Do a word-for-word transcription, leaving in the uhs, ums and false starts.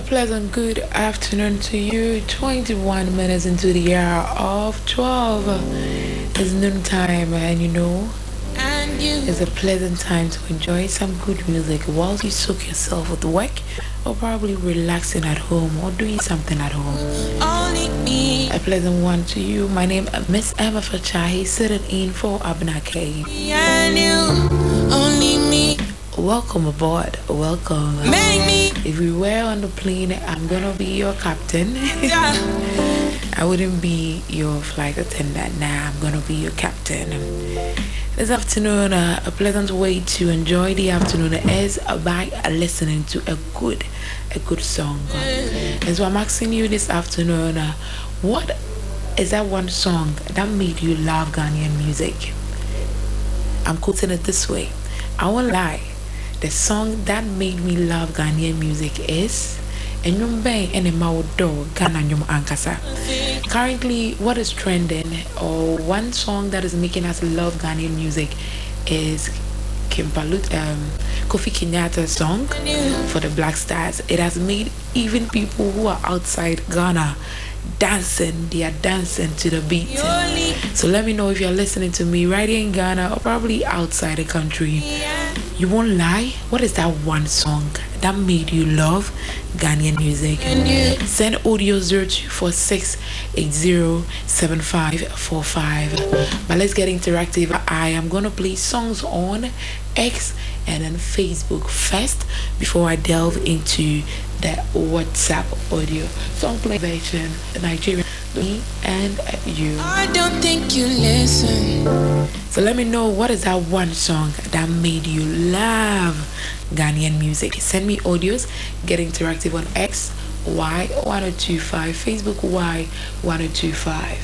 pleasant good afternoon to you. twenty-one minutes into the hour of twelve. It's noon time, and you know, And you it's a pleasant time to enjoy some good music while you soak yourself with work or probably relaxing at home or doing something at home. only me. A pleasant one to you. My name is Miss Emma Fachahi, sitting in for Abna K. And you, only me. Welcome aboard. Welcome. Make me. If we were on the plane, I'm gonna be your captain. Yeah. I wouldn't be your flight attendant. Nah, I'm gonna be your captain. This afternoon, uh, a pleasant way to enjoy the afternoon is by listening to a good, a good song. And so I'm asking you this afternoon, uh, what is that one song that made you love Ghanaian music? I'm quoting it this way. I won't lie. The song that made me love Ghanaian music is Enyum Bang and Emaudo Ghana Nyum Ankasa. Currently, what is trending, or one song that is making us love Ghanaian music, is Kimpalut, um, Kofi Kenyatta's song for the Black Stars. It has made even people who are outside Ghana dancing. They are dancing to the beat. So let me know if you're listening to me right here in Ghana or probably outside the country. You won't lie. What is that one song that made you love Ghanaian music? Send audio zero two four six eight zero seven five four five. But let's get interactive. I am gonna play songs on X and then Facebook first before I delve into the WhatsApp audio. Song play version, Nigerian, me and you. I don't think you listen. So let me know, what is that one song that made you love Ghanaian music? Send me audios, get interactive on X, Y one oh two five, Facebook Y one oh two five.